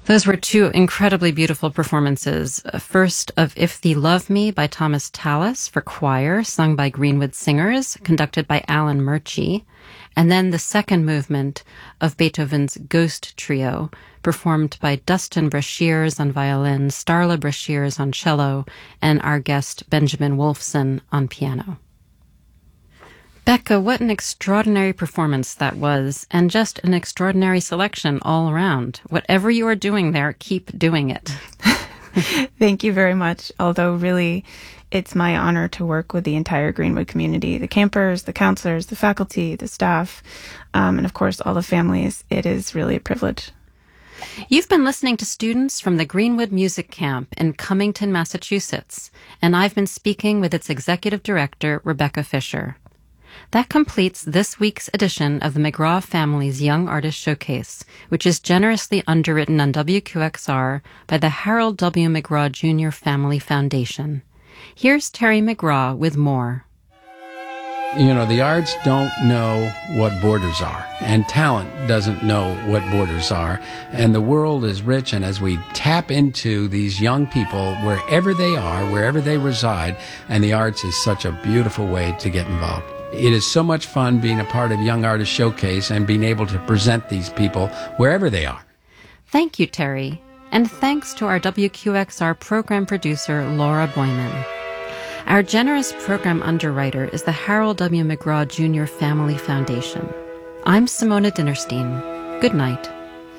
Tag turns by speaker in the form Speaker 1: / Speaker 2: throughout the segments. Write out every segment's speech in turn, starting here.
Speaker 1: Those were two incredibly beautiful performances. First of If Thee Love Me by Thomas Tallis for choir, sung by Greenwood Singers, conducted by Alan Murchie. And then the second movement of Beethoven's Ghost Trio, performed by Dustin Brashears on violin, Starla Brashears on cello, and our guest Benjamin Wolfson on piano. Becca, what an extraordinary performance that was, and just an extraordinary selection all around. Whatever you are doing there, keep doing it.
Speaker 2: Thank you very much. Although really, it's my honor to work with the entire Greenwood community, the campers, the counselors, the faculty, the staff, and of course all the families. It is really a privilege.
Speaker 1: You've been listening to students from the Greenwood Music Camp in Cummington, Massachusetts, and I've been speaking with its executive director, Rebecca Fisher. That completes this week's edition of the McGraw Family's Young Artist Showcase, which is generously underwritten on WQXR by the Harold W. McGraw Jr. Family Foundation. Here's Terry McGraw with more.
Speaker 3: You know, the arts don't know what borders are, and talent doesn't know what borders are, and the world is rich, and as we tap into these young people, wherever they are, wherever they reside, and the arts is such a beautiful way to get involved. It is so much fun being a part of Young Artist Showcase and being able to present these people wherever they are.
Speaker 1: Thank you, Terry. And thanks to our WQXR program producer, Laura Boyman. Our generous program underwriter is the Harold W. McGraw Jr. Family Foundation. I'm Simona Dinnerstein. Good night.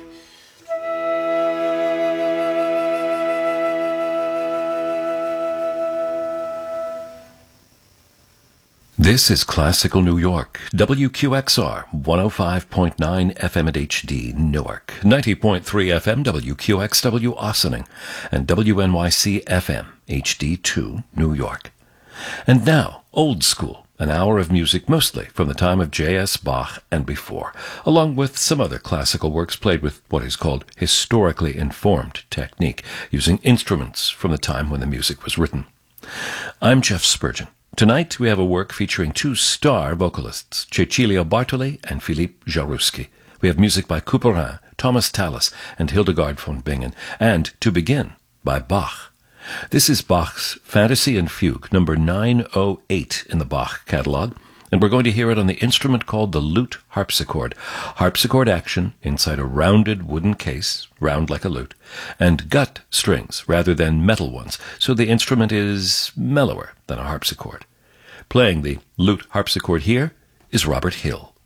Speaker 4: This is Classical New York, WQXR, 105.9 FM at HD, Newark, 90.3 FM, WQXW, Ossining, and WNYC FM, HD2, New York. And now, Old School, an hour of music mostly from the time of J.S. Bach and before, along with some other classical works played with what is called historically informed technique, using instruments from the time when the music was written. I'm Jeff Spurgeon. Tonight we have a work featuring two star vocalists, Cecilio Bartoli and Philippe Jarouski. We have music by Couperin, Thomas Tallis, and Hildegard von Bingen, and, to begin, by Bach. This is Bach's Fantasy and Fugue, number 908 in the Bach catalog, and we're going to hear it on the instrument called the lute harpsichord. Harpsichord action inside a rounded wooden case, round like a lute, and gut strings rather than metal ones, so the instrument is mellower than a harpsichord. Playing the lute harpsichord here is Robert Hill.